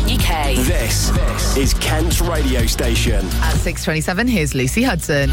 Kent.co.uk. This is Kent's radio station. At 6:27, here's Lucy Hudson.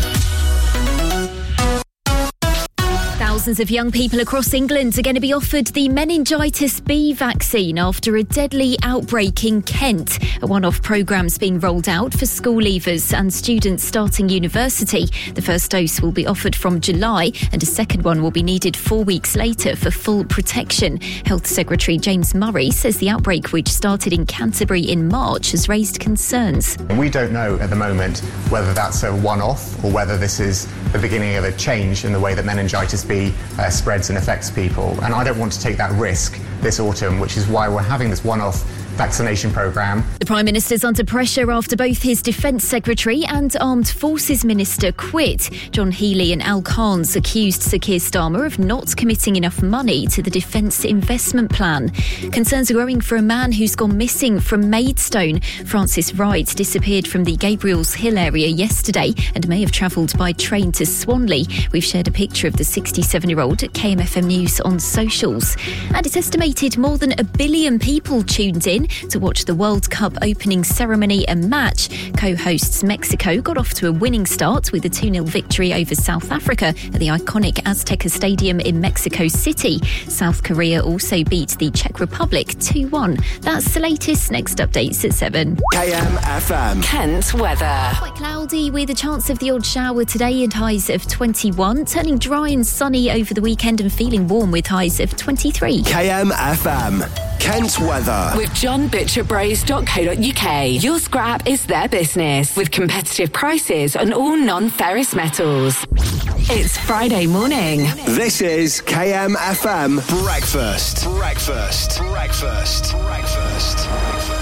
Thousands of young people across England are going to be offered the meningitis B vaccine after a deadly outbreak in Kent. A one-off programme's being rolled out for school leavers and students starting university. The first dose will be offered from July and a second one will be needed 4 weeks later for full protection. Health Secretary James Murray says the outbreak, which started in Canterbury in March, has raised concerns. We don't know at the moment whether that's a one-off or whether this is the beginning of a change in the way that meningitis B spreads and affects people. And I don't want to take that risk this autumn, which is why we're having this one-off vaccination programme. The Prime Minister's under pressure after both his Defence Secretary and Armed Forces Minister quit. John Healey and Al Khan's accused Sir Keir Starmer of not committing enough money to the Defence Investment Plan. Concerns are growing for a man who's gone missing from Maidstone. Francis Wright disappeared from the Gabriel's Hill area yesterday and may have travelled by train to Swanley. We've shared a picture of the 67-year-old at KMFM News on socials. And it's estimated more than 1 billion people tuned in to watch the World Cup opening ceremony and match. Co-hosts Mexico got off to a winning start with a 2-0 victory over South Africa at the iconic Azteca Stadium in Mexico City. South Korea also beat the Czech Republic 2-1. That's the latest. Next updates at 7. KMFM. Kent weather. Quite cloudy with a chance of the odd shower today and highs of 21. Turning dry and sunny over the weekend and feeling warm with highs of 23. KMFM. Kent's weather. With johnbutcherbros.co.uk. Your scrap is their business with competitive prices on all non-ferrous metals. It's Friday morning. This is KMFM Breakfast. Breakfast. Breakfast. Breakfast.